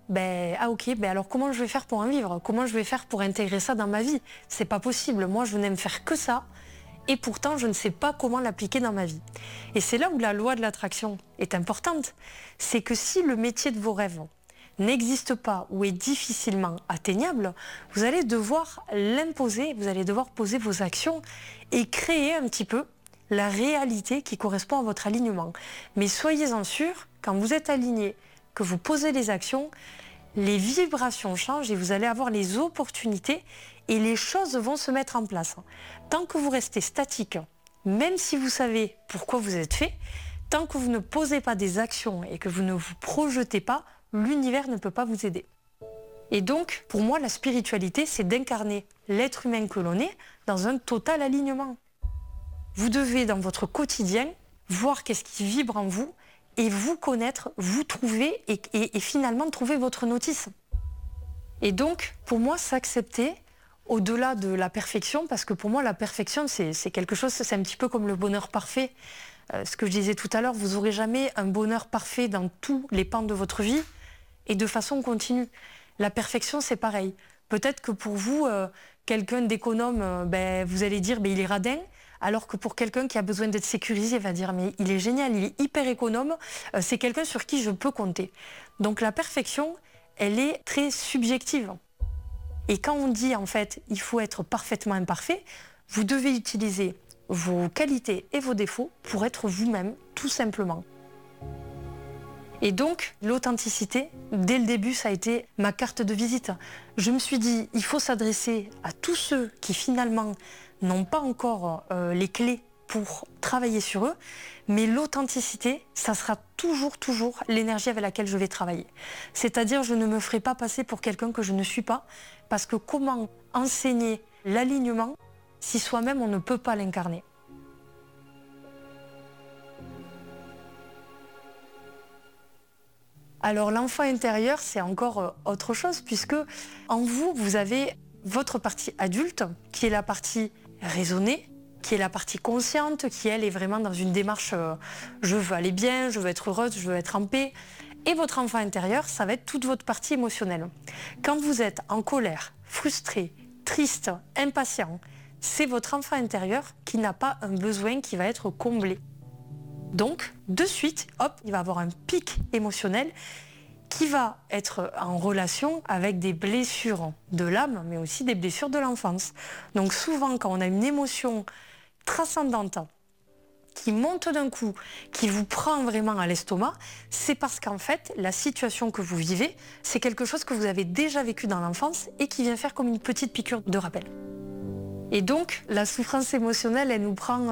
ah ok, alors comment je vais faire pour en vivre? Comment je vais faire pour intégrer ça dans ma vie? C'est pas possible, moi je n'aime faire que ça, et pourtant je ne sais pas comment l'appliquer dans ma vie. Et c'est là où la loi de l'attraction est importante, c'est que si le métier de vos rêves n'existe pas ou est difficilement atteignable, vous allez devoir l'imposer, vous allez devoir poser vos actions et créer un petit peu la réalité qui correspond à votre alignement. Mais soyez-en sûrs, quand vous êtes aligné, que vous posez les actions, les vibrations changent et vous allez avoir les opportunités et les choses vont se mettre en place. Tant que vous restez statique, même si vous savez pourquoi vous êtes fait, tant que vous ne posez pas des actions et que vous ne vous projetez pas, l'univers ne peut pas vous aider. Et donc, pour moi, la spiritualité, c'est d'incarner l'être humain que l'on est dans un total alignement. Vous devez, dans votre quotidien, voir qu'est-ce qui vibre en vous et vous connaître, vous trouver et finalement trouver votre notice. Et donc, pour moi, s'accepter au-delà de la perfection, parce que pour moi, la perfection, c'est quelque chose, c'est un petit peu comme le bonheur parfait. Ce que je disais tout à l'heure, vous n'aurez jamais un bonheur parfait dans tous les pans de votre vie et de façon continue. La perfection, c'est pareil. Peut-être que pour vous, quelqu'un d'économe, vous allez dire il est radin, alors que pour quelqu'un qui a besoin d'être sécurisé, il va dire mais il est génial, il est hyper économe, c'est quelqu'un sur qui je peux compter. Donc la perfection, elle est très subjective. Et quand on dit en fait il faut être parfaitement imparfait, vous devez utiliser vos qualités et vos défauts pour être vous-même, tout simplement. Et donc, l'authenticité, dès le début, ça a été ma carte de visite. Je me suis dit, il faut s'adresser à tous ceux qui finalement n'ont pas encore les clés pour travailler sur eux, mais l'authenticité, ça sera toujours l'énergie avec laquelle je vais travailler. C'est-à-dire, je ne me ferai pas passer pour quelqu'un que je ne suis pas, parce que comment enseigner l'alignement si soi-même on ne peut pas l'incarner? Alors l'enfant intérieur, c'est encore autre chose, puisque en vous, vous avez votre partie adulte, qui est la partie raisonnée, qui est la partie consciente, qui elle est vraiment dans une démarche je veux aller bien, je veux être heureuse, je veux être en paix. Et votre enfant intérieur, ça va être toute votre partie émotionnelle. Quand vous êtes en colère, frustré, triste, impatient, c'est votre enfant intérieur qui n'a pas un besoin qui va être comblé. Donc, de suite, hop, il va avoir un pic émotionnel qui va être en relation avec des blessures de l'âme, mais aussi des blessures de l'enfance. Donc souvent, quand on a une émotion transcendante qui monte d'un coup, qui vous prend vraiment à l'estomac, c'est parce qu'en fait, la situation que vous vivez, c'est quelque chose que vous avez déjà vécu dans l'enfance et qui vient faire comme une petite piqûre de rappel. Et donc, la souffrance émotionnelle, elle nous prend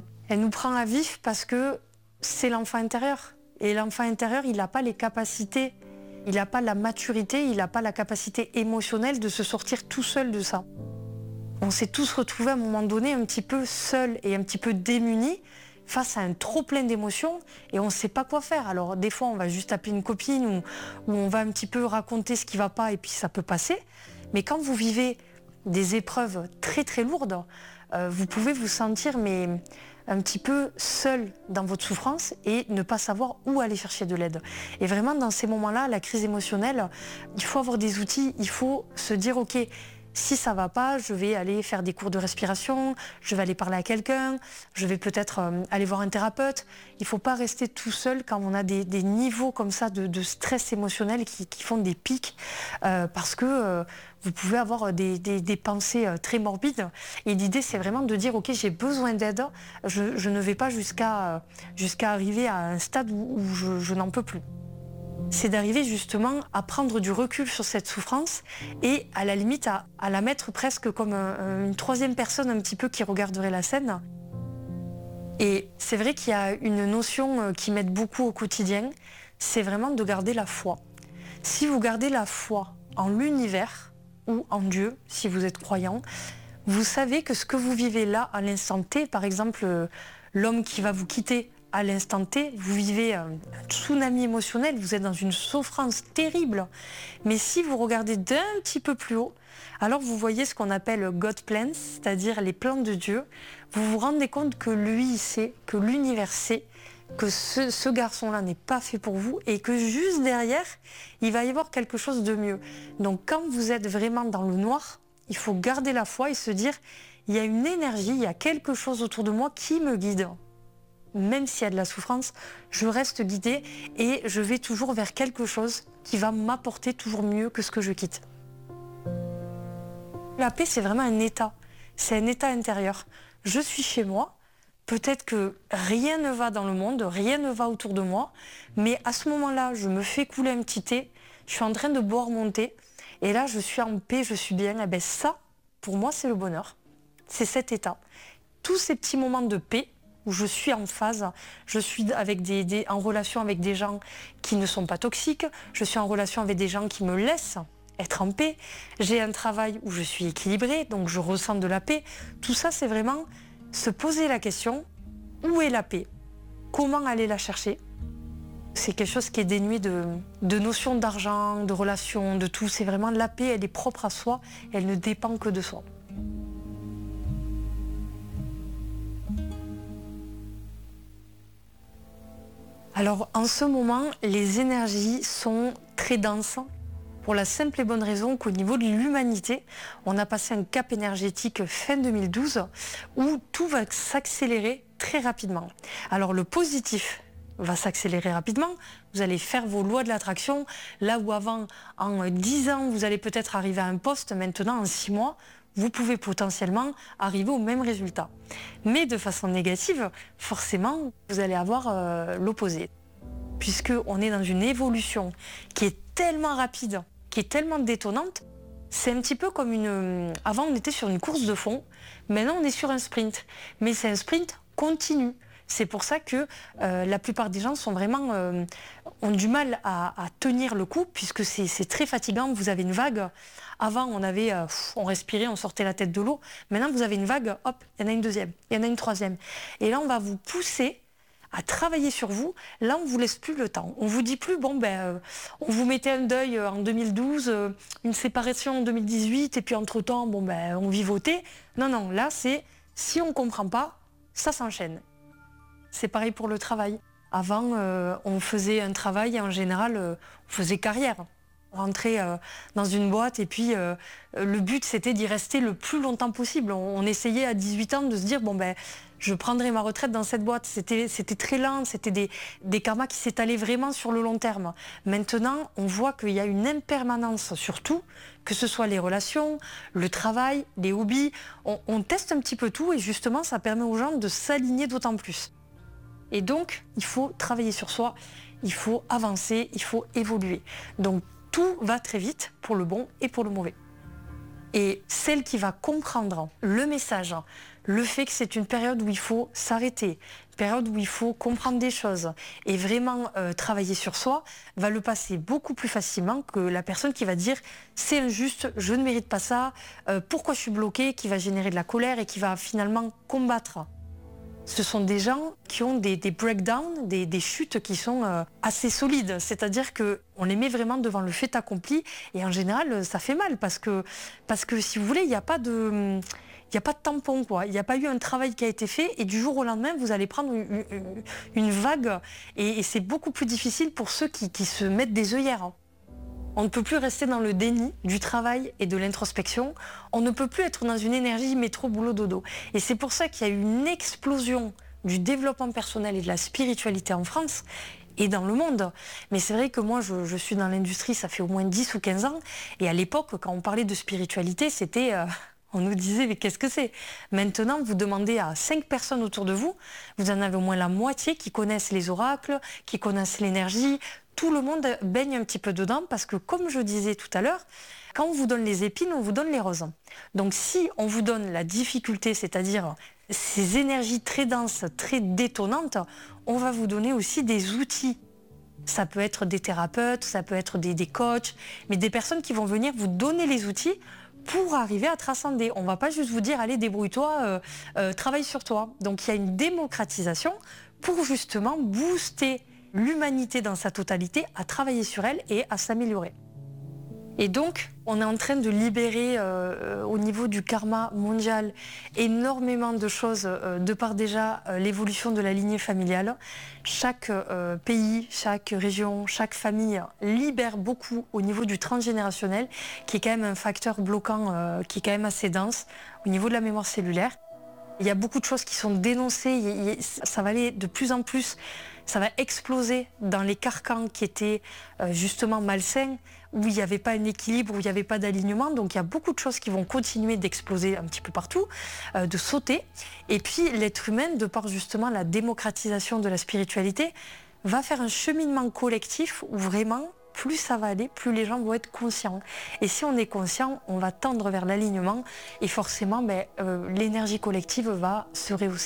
à vif parce que c'est l'enfant intérieur. Et l'enfant intérieur, il n'a pas les capacités, il n'a pas la maturité, il n'a pas la capacité émotionnelle de se sortir tout seul de ça. On s'est tous retrouvés à un moment donné un petit peu seuls et un petit peu démunis face à un trop plein d'émotions et on ne sait pas quoi faire. Alors des fois, on va juste appeler une copine ou on va un petit peu raconter ce qui ne va pas et puis ça peut passer. Mais quand vous vivez des épreuves très lourdes, vous pouvez vous sentir un petit peu seul dans votre souffrance et ne pas savoir où aller chercher de l'aide. Et vraiment dans ces moments-là, la crise émotionnelle, il faut avoir des outils, il faut se dire ok, si ça va pas, je vais aller faire des cours de respiration, je vais aller parler à quelqu'un, je vais peut-être aller voir un thérapeute. Il ne faut pas rester tout seul quand on a des niveaux comme ça de stress émotionnel qui font des pics parce que vous pouvez avoir des pensées très morbides. Et l'idée, c'est vraiment de dire, ok, j'ai besoin d'aide, je ne vais pas jusqu'à arriver à un stade où je n'en peux plus. C'est d'arriver justement à prendre du recul sur cette souffrance et à la limite à la mettre presque comme une troisième personne un petit peu qui regarderait la scène. Et c'est vrai qu'il y a une notion qui m'aide beaucoup au quotidien, c'est vraiment de garder la foi. Si vous gardez la foi en l'univers ou en Dieu, si vous êtes croyant, vous savez que ce que vous vivez là à l'instant T, par exemple l'homme qui va vous quitter à l'instant T, vous vivez un tsunami émotionnel, vous êtes dans une souffrance terrible. Mais si vous regardez d'un petit peu plus haut, alors vous voyez ce qu'on appelle God plans, c'est-à-dire les plans de Dieu. Vous vous rendez compte que lui sait, que l'univers sait, que ce garçon-là n'est pas fait pour vous et que juste derrière, il va y avoir quelque chose de mieux. Donc quand vous êtes vraiment dans le noir, il faut garder la foi et se dire, il y a une énergie, il y a quelque chose autour de moi qui me guide. Même s'il y a de la souffrance, je reste guidée et je vais toujours vers quelque chose qui va m'apporter toujours mieux que ce que je quitte. La paix, c'est vraiment un état. C'est un état intérieur. Je suis chez moi. Peut-être que rien ne va dans le monde, rien ne va autour de moi. Mais à ce moment-là, je me fais couler un petit thé. Je suis en train de boire mon thé. Et là, je suis en paix, je suis bien. Et bien ça, pour moi, c'est le bonheur. C'est cet état. Tous ces petits moments de paix où je suis en phase, je suis en relation avec des gens qui ne sont pas toxiques. Je suis en relation avec des gens qui me laissent être en paix, j'ai un travail où je suis équilibrée, donc je ressens de la paix. Tout ça, c'est vraiment se poser la question, où est la paix? Comment aller la chercher? C'est quelque chose qui est dénué de notions d'argent, de relations, de tout. C'est vraiment la paix, elle est propre à soi, elle ne dépend que de soi. Alors, en ce moment, les énergies sont très denses. Pour la simple et bonne raison qu'au niveau de l'humanité, on a passé un cap énergétique fin 2012 où tout va s'accélérer très rapidement. Alors le positif va s'accélérer rapidement, vous allez faire vos lois de l'attraction, là où avant, en 10 ans, vous allez peut-être arriver à un poste, maintenant en 6 mois, vous pouvez potentiellement arriver au même résultat. Mais de façon négative, forcément, vous allez avoir l'opposé. Puisqu'on est dans une évolution qui est tellement rapide, qui est tellement détonnante, c'est un petit peu comme avant, on était sur une course de fond, maintenant on est sur un sprint. Mais c'est un sprint continu. C'est pour ça que la plupart des gens sont vraiment, ont du mal à tenir le coup, puisque c'est très fatigant. Vous avez une vague. Avant, on respirait, on sortait la tête de l'eau. Maintenant, vous avez une vague, hop, il y en a une deuxième, il y en a une troisième. Et là, on va vous pousser à travailler sur vous. Là, on ne vous laisse plus le temps. On ne vous dit plus, on vous mettait un deuil en 2012, une séparation en 2018, et puis entre-temps, on vivotait. Non, là, c'est, si on ne comprend pas, ça s'enchaîne. C'est pareil pour le travail. Avant, on faisait un travail et en général, on faisait carrière. On rentrait dans une boîte et puis le but, c'était d'y rester le plus longtemps possible. On essayait à 18 ans de se dire, je prendrai ma retraite dans cette boîte. C'était très lent, c'était des karmas qui s'étalaient vraiment sur le long terme. Maintenant, on voit qu'il y a une impermanence sur tout, que ce soit les relations, le travail, les hobbies. On teste un petit peu tout et justement, ça permet aux gens de s'aligner d'autant plus. Et donc, il faut travailler sur soi, il faut avancer, il faut évoluer. Donc, tout va très vite pour le bon et pour le mauvais. Et celle qui va comprendre le message, le fait que c'est une période où il faut s'arrêter, une période où il faut comprendre des choses et vraiment travailler sur soi, va le passer beaucoup plus facilement que la personne qui va dire « c'est injuste, je ne mérite pas ça, pourquoi je suis bloquée ?» qui va générer de la colère et qui va finalement combattre. Ce sont des gens qui ont des breakdowns, des chutes qui sont assez solides. C'est-à-dire qu'on les met vraiment devant le fait accompli et en général, ça fait mal parce que si vous voulez, il n'y a pas de tampon, quoi. Il n'y a pas eu un travail qui a été fait et du jour au lendemain, vous allez prendre une vague et c'est beaucoup plus difficile pour ceux qui se mettent des œillères. On ne peut plus rester dans le déni du travail et de l'introspection. On ne peut plus être dans une énergie métro boulot dodo. Et c'est pour ça qu'il y a eu une explosion du développement personnel et de la spiritualité en France et dans le monde. Mais c'est vrai que moi, je suis dans l'industrie, ça fait au moins 10 ou 15 ans. Et à l'époque, quand on parlait de spiritualité, c'était... on nous disait, mais qu'est-ce que c'est? Maintenant, vous demandez à 5 personnes autour de vous, vous en avez au moins la moitié qui connaissent les oracles, qui connaissent l'énergie. Tout le monde baigne un petit peu dedans parce que, comme je disais tout à l'heure, quand on vous donne les épines, on vous donne les roses. Donc si on vous donne la difficulté, c'est-à-dire ces énergies très denses, très détonnantes, on va vous donner aussi des outils. Ça peut être des thérapeutes, ça peut être des coachs, mais des personnes qui vont venir vous donner les outils pour arriver à transcender. On ne va pas juste vous dire, allez, débrouille-toi, travaille sur toi. Donc il y a une démocratisation pour justement booster l'humanité dans sa totalité, à travailler sur elle et à s'améliorer. Et donc, on est en train de libérer au niveau du karma mondial énormément de choses, de par déjà l'évolution de la lignée familiale. Chaque pays, chaque région, chaque famille libère beaucoup au niveau du transgénérationnel, qui est quand même un facteur bloquant, qui est quand même assez dense au niveau de la mémoire cellulaire. Il y a beaucoup de choses qui sont dénoncées, ça va aller de plus en plus, ça va exploser dans les carcans qui étaient justement malsains, où il n'y avait pas un équilibre, où il n'y avait pas d'alignement. Donc il y a beaucoup de choses qui vont continuer d'exploser un petit peu partout, de sauter. Et puis l'être humain, de par justement la démocratisation de la spiritualité, va faire un cheminement collectif où vraiment, plus ça va aller, plus les gens vont être conscients. Et si on est conscient, on va tendre vers l'alignement et forcément, l'énergie collective va se rehausser.